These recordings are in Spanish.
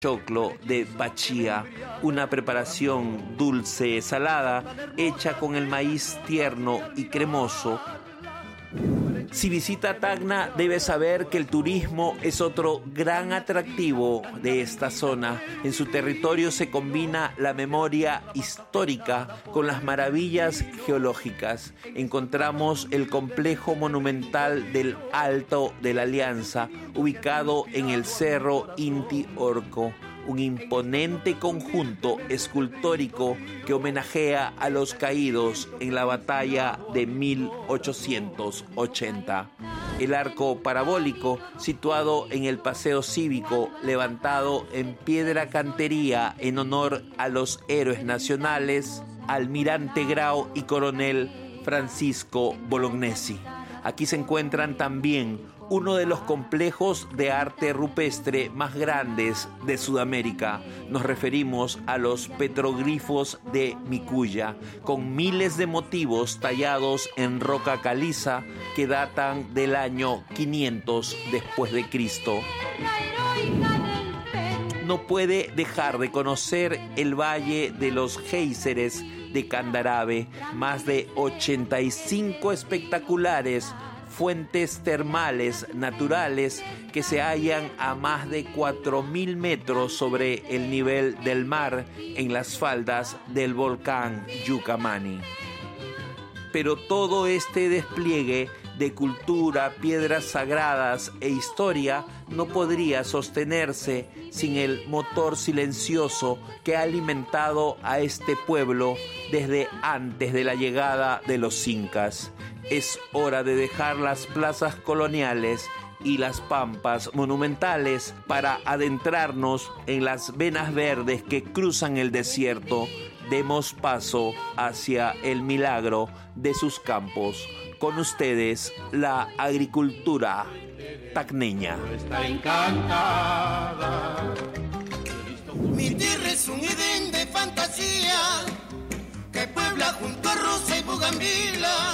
choclo de bachía, una preparación dulce salada hecha con el maíz tierno y cremoso. Si visita Tacna, debe saber que el turismo es otro gran atractivo de esta zona. En su territorio se combina la memoria histórica con las maravillas geológicas. Encontramos el complejo monumental del Alto de la Alianza, ubicado en el Cerro Inti Orco, un imponente conjunto escultórico que homenajea a los caídos en la batalla de 1880. El arco parabólico, situado en el Paseo Cívico, levantado en piedra cantería en honor a los héroes nacionales, Almirante Grau y Coronel Francisco Bolognesi. Aquí se encuentran también uno de los complejos de arte rupestre más grandes de Sudamérica. Nos referimos a los petroglifos de Micuya, con miles de motivos tallados en roca caliza que datan del año 500 después de Cristo. No puede dejar de conocer el Valle de los Géiseres de Candarave, más de 85 espectaculares fuentes termales naturales que se hallan a más de 4.000 metros sobre el nivel del mar en las faldas del volcán Yucamani. Pero todo este despliegue de cultura, piedras sagradas e historia no podría sostenerse sin el motor silencioso que ha alimentado a este pueblo desde antes de la llegada de los incas. Es hora de dejar las plazas coloniales y las pampas monumentales para adentrarnos en las venas verdes que cruzan el desierto. Demos paso hacia el milagro de sus campos. Con ustedes, la agricultura tacneña. Está encantada. Mi tierra es un Edén de fantasía que puebla junto a Rosa y Bugambila.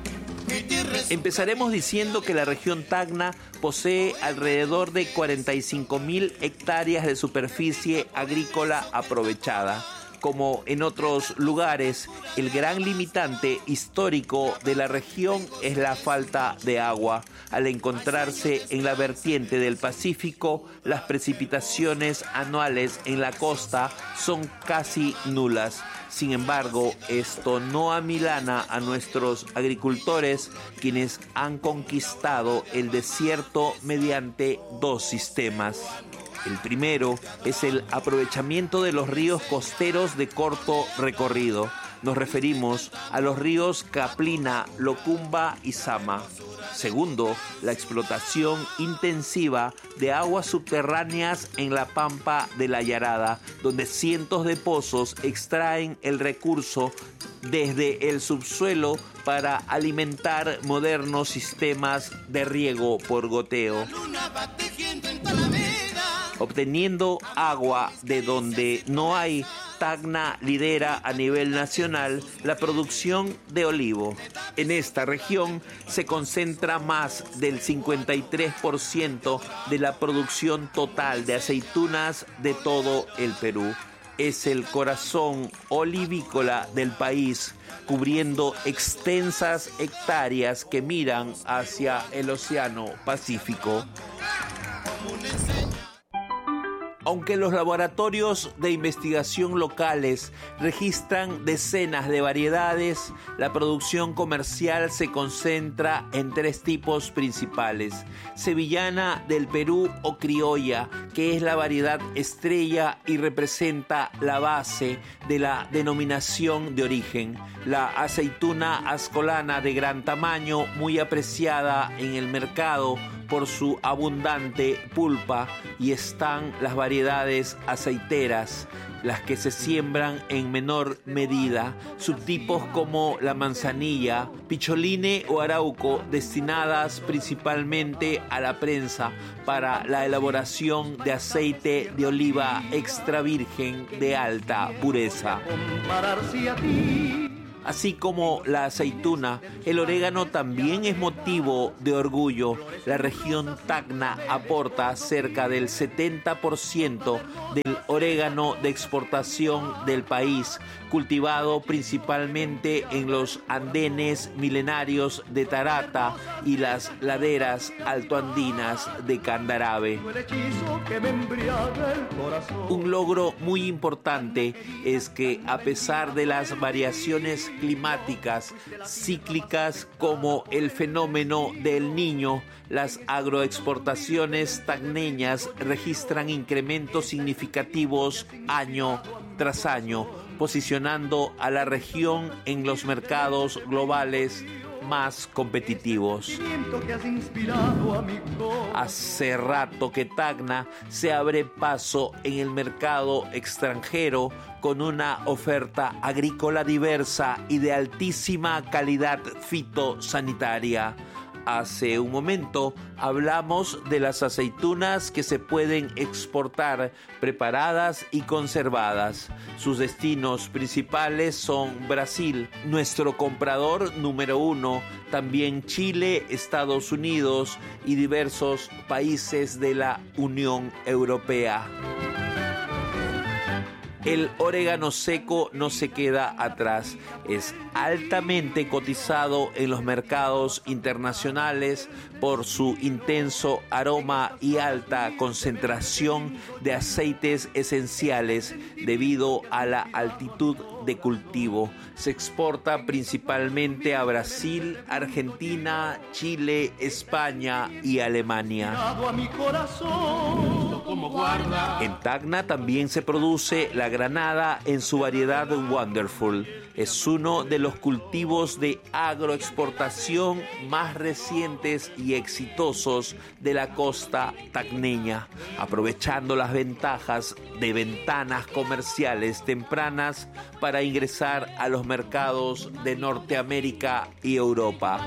Empezaremos diciendo que la región Tacna posee alrededor de 45.000 hectáreas de superficie agrícola aprovechada. Como en otros lugares, el gran limitante histórico de la región es la falta de agua. Al encontrarse en la vertiente del Pacífico, las precipitaciones anuales en la costa son casi nulas. Sin embargo, esto no amilana a nuestros agricultores, quienes han conquistado el desierto mediante dos sistemas. El primero es el aprovechamiento de los ríos costeros de corto recorrido. Nos referimos a los ríos Caplina, Locumba y Sama. Segundo, la explotación intensiva de aguas subterráneas en la pampa de la Yarada, donde cientos de pozos extraen el recurso desde el subsuelo para alimentar modernos sistemas de riego por goteo, obteniendo agua de donde no hay. Tacna lidera a nivel nacional la producción de olivo. En esta región se concentra más del 53% de la producción total de aceitunas de todo el Perú. Es el corazón olivícola del país, cubriendo extensas hectáreas que miran hacia el Océano Pacífico. Aunque los laboratorios de investigación locales registran decenas de variedades, la producción comercial se concentra en tres tipos principales: sevillana del Perú o criolla, que es la variedad estrella y representa la base de la denominación de origen; la aceituna ascolana de gran tamaño, muy apreciada en el mercado por su abundante pulpa; y están las variedades aceiteras, las que se siembran en menor medida, subtipos como la manzanilla, picholine o arauco, destinadas principalmente a la prensa para la elaboración de aceite de oliva extra virgen de alta pureza. Así como la aceituna, el orégano también es motivo de orgullo. La región Tacna aporta cerca del 70% del orégano de exportación del país, cultivado principalmente en los andenes milenarios de Tarata y las laderas altoandinas de Candarave. Un logro muy importante es que, a pesar de las variaciones climáticas cíclicas como el fenómeno del Niño, las agroexportaciones tacneñas registran incrementos significativos año tras año, posicionando a la región en los mercados globales más competitivos. Hace rato que Tacna se abre paso en el mercado extranjero con una oferta agrícola diversa y de altísima calidad fitosanitaria. Hace un momento hablamos de las aceitunas que se pueden exportar preparadas y conservadas. Sus destinos principales son Brasil, nuestro comprador número 1, también Chile, Estados Unidos y diversos países de la Unión Europea. El orégano seco no se queda atrás. Es altamente cotizado en los mercados internacionales por su intenso aroma y alta concentración de aceites esenciales debido a la altitud de cultivo. Se exporta principalmente a Brasil, Argentina, Chile, España y Alemania. En Tacna también se produce la granada en su variedad Wonderful. Es uno de los cultivos de agroexportación más recientes y exitosos de la costa tacneña, aprovechando las ventajas de ventanas comerciales tempranas para ingresar a los mercados de Norteamérica y Europa.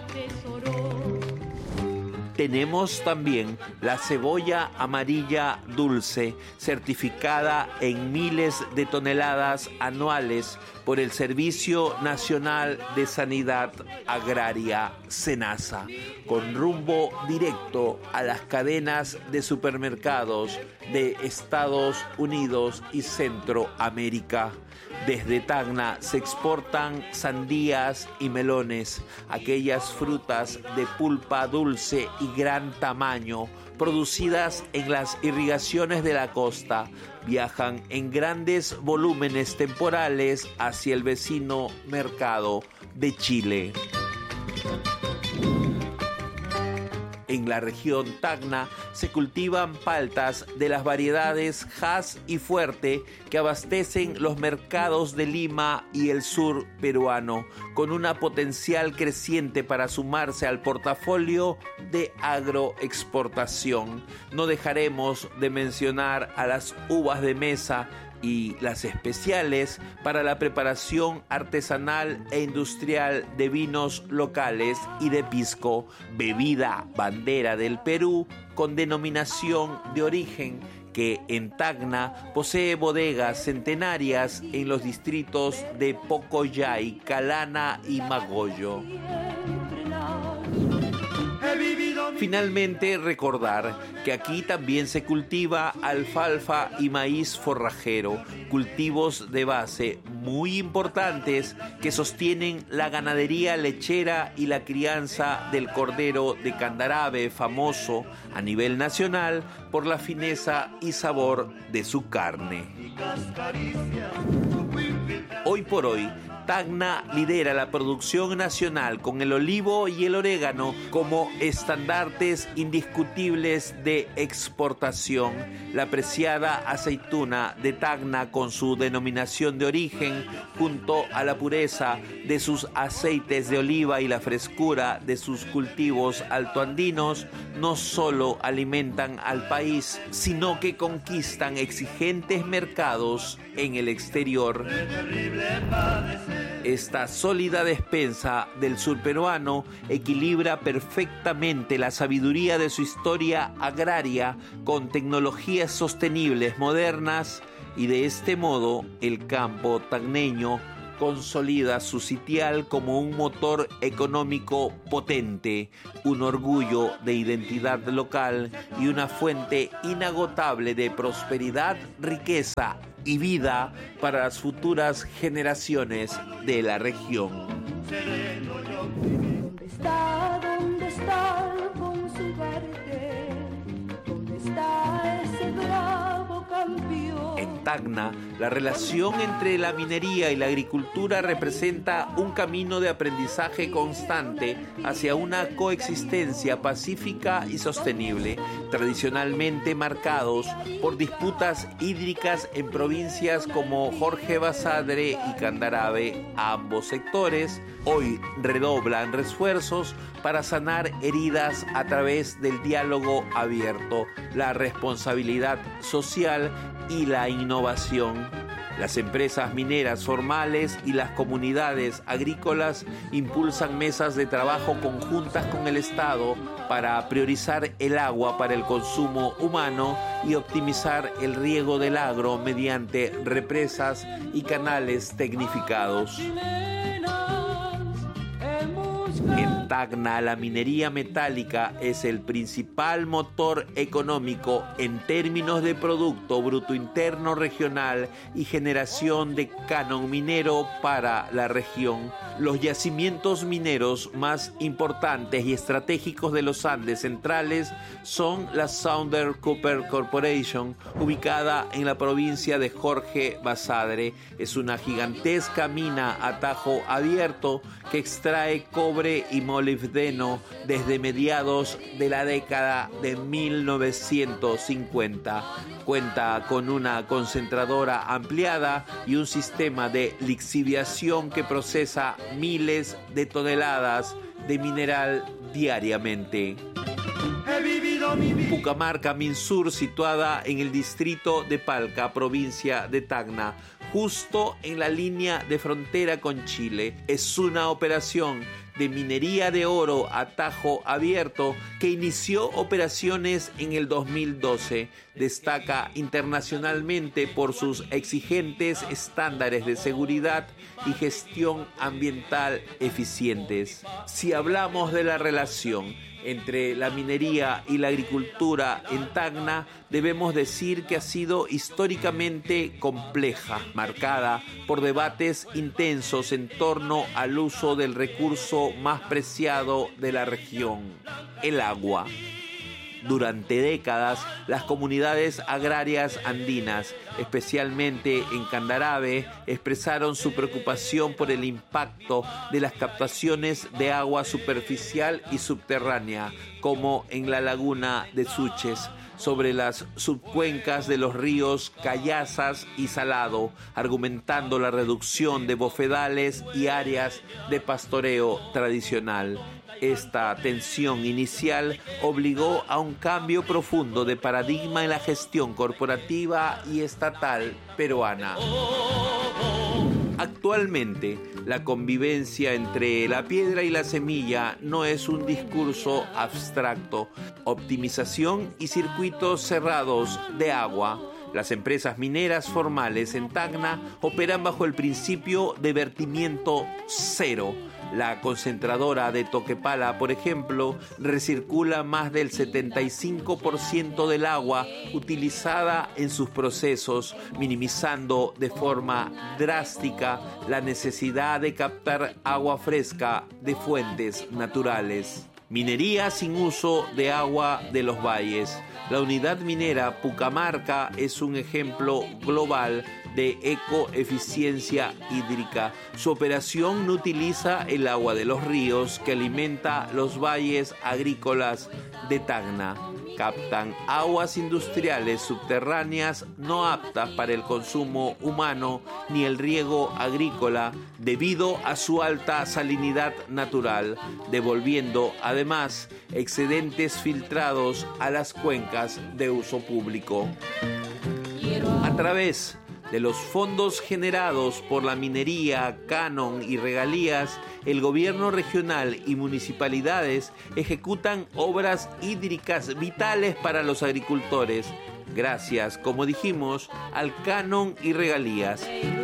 Tenemos también la cebolla amarilla dulce, certificada en miles de toneladas anuales por el Servicio Nacional de Sanidad Agraria, SENASA, con rumbo directo a las cadenas de supermercados de Estados Unidos y Centroamérica. Desde Tacna se exportan sandías y melones, aquellas frutas de pulpa dulce y gran tamaño, producidas en las irrigaciones de la costa. Viajan en grandes volúmenes temporales hacia el vecino mercado de Chile. En la región Tacna se cultivan paltas de las variedades Hass y Fuerte que abastecen los mercados de Lima y el sur peruano, con una potencial creciente para sumarse al portafolio de agroexportación. No dejaremos de mencionar a las uvas de mesa y las especiales para la preparación artesanal e industrial de vinos locales y de pisco, bebida bandera del Perú con denominación de origen, que en Tacna posee bodegas centenarias en los distritos de Pocoyay, Calana y Magoyo. Finalmente, recordar que aquí también se cultiva alfalfa y maíz forrajero, cultivos de base muy importantes que sostienen la ganadería lechera y la crianza del cordero de Candarave, famoso a nivel nacional por la fineza y sabor de su carne. Hoy por hoy, Tacna lidera la producción nacional con el olivo y el orégano como estandartes indiscutibles de exportación. La preciada aceituna de Tacna, con su denominación de origen, junto a la pureza de sus aceites de oliva y la frescura de sus cultivos altoandinos, no solo alimentan al país, sino que conquistan exigentes mercados en el exterior. Esta sólida despensa del sur peruano equilibra perfectamente la sabiduría de su historia agraria con tecnologías sostenibles modernas, y de este modo el campo tacneño consolida su sitial como un motor económico potente, un orgullo de identidad local y una fuente inagotable de prosperidad, riqueza y vida para las futuras generaciones de la región. ¿Dónde está con su cartel? ¿Dónde está ese bravo campeón? En Tacna, la relación entre la minería y la agricultura representa un camino de aprendizaje constante hacia una coexistencia pacífica y sostenible, tradicionalmente marcados por disputas hídricas en provincias como Jorge Basadre y Candarave. Ambos sectores hoy redoblan esfuerzos para sanar heridas a través del diálogo abierto, la responsabilidad social y la innovación. Las empresas mineras formales y las comunidades agrícolas impulsan mesas de trabajo conjuntas con el Estado para priorizar el agua para el consumo humano y optimizar el riego del agro mediante represas y canales tecnificados. En Tacna, la minería metálica es el principal motor económico en términos de Producto Bruto Interno Regional y generación de canon minero para la región. Los yacimientos mineros más importantes y estratégicos de los Andes centrales son la Southern Copper Corporation, ubicada en la provincia de Jorge Basadre. Es una gigantesca mina a tajo abierto que extrae cobre y molibdeno desde mediados de la década de 1950. Cuenta con una concentradora ampliada y un sistema de lixiviación que procesa miles de toneladas de mineral diariamente. Pucamarca Minsur, situada en el distrito de Palca, provincia de Tacna, justo en la línea de frontera con Chile. Es una operación de minería de oro a tajo abierto que inició operaciones en el 2012. Destaca internacionalmente por sus exigentes estándares de seguridad y gestión ambiental eficientes. Si hablamos de la relación entre la minería y la agricultura en Tacna, debemos decir que ha sido históricamente compleja, marcada por debates intensos en torno al uso del recurso más preciado de la región, el agua. Durante décadas, las comunidades agrarias andinas, especialmente en Candarave, expresaron su preocupación por el impacto de las captaciones de agua superficial y subterránea, como en la laguna de Suches, sobre las subcuencas de los ríos Cayazas y Salado, argumentando la reducción de bofedales y áreas de pastoreo tradicional. Esta tensión inicial obligó a un cambio profundo de paradigma en la gestión corporativa y estatal peruana. Actualmente, la convivencia entre la piedra y la semilla no es un discurso abstracto. Optimización y circuitos cerrados de agua. Las empresas mineras formales en Tacna operan bajo el principio de vertimiento cero. La concentradora de Toquepala, por ejemplo, recircula más del 75% del agua utilizada en sus procesos, minimizando de forma drástica la necesidad de captar agua fresca de fuentes naturales. Minería sin uso de agua de los valles. La unidad minera Pucamarca es un ejemplo global de ecoeficiencia hídrica. Su operación no utiliza el agua de los ríos que alimenta los valles agrícolas de Tacna. Captan aguas industriales subterráneas no aptas para el consumo humano ni el riego agrícola debido a su alta salinidad natural, devolviendo además excedentes filtrados a las cuencas de uso público. A través de los fondos generados por la minería, canon y regalías, el gobierno regional y municipalidades ejecutan obras hídricas vitales para los agricultores. gracias, como dijimos, al canon y regalías.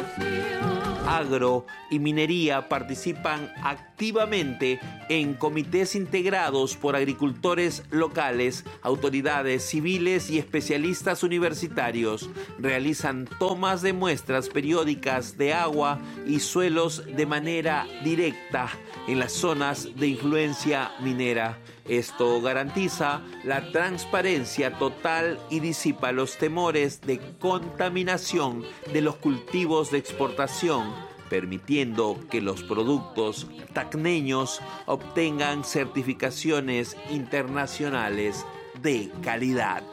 Agro y minería participan activamente en comités integrados por agricultores locales, autoridades civiles y especialistas universitarios. Realizan tomas de muestras periódicas de agua y suelos de manera directa en las zonas de influencia minera. Esto garantiza la transparencia total y disipa los temores de contaminación de los cultivos de exportación, permitiendo que los productos tacneños obtengan certificaciones internacionales de calidad.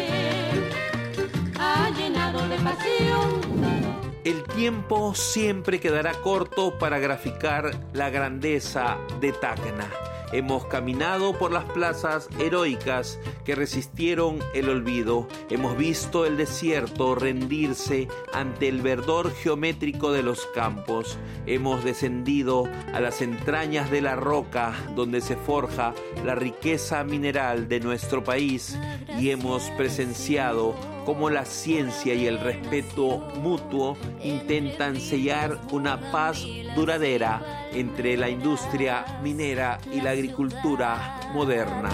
El tiempo siempre quedará corto para graficar la grandeza de Tacna. Hemos caminado por las plazas heroicas que resistieron el olvido. Hemos visto el desierto rendirse ante el verdor geométrico de los campos. Hemos descendido a las entrañas de la roca donde se forja la riqueza mineral de nuestro país y hemos presenciado cómo la ciencia y el respeto mutuo intentan sellar una paz duradera entre la industria minera y la agricultura moderna.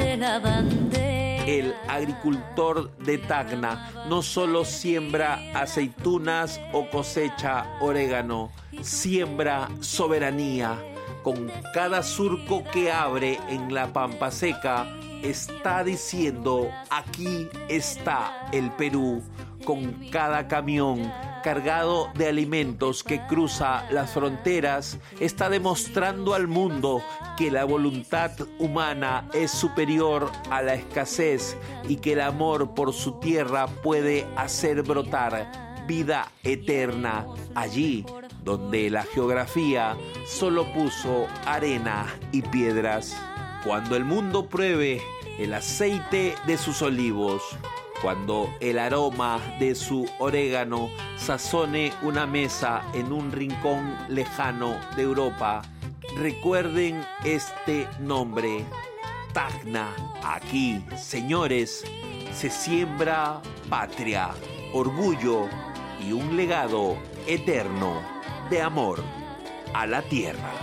El agricultor de Tacna no solo siembra aceitunas o cosecha orégano, siembra soberanía. Con cada surco que abre en la pampa seca, está diciendo: aquí está el Perú. Con cada camión cargado de alimentos que cruza las fronteras, está demostrando al mundo que la voluntad humana es superior a la escasez y que el amor por su tierra puede hacer brotar vida eterna allí donde la geografía solo puso arena y piedras. Cuando el mundo pruebe el aceite de sus olivos, cuando el aroma de su orégano sazone una mesa en un rincón lejano de Europa, recuerden este nombre: Tacna. Aquí, señores, se siembra patria, orgullo y un legado eterno de amor a la tierra.